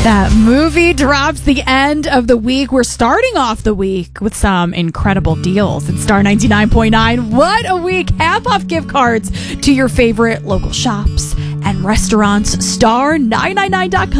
That movie drops the end of the week. We're starting off the week with some incredible deals at Star 99.9. What a week. Half off gift cards to your favorite local shops and restaurants. Star999.com.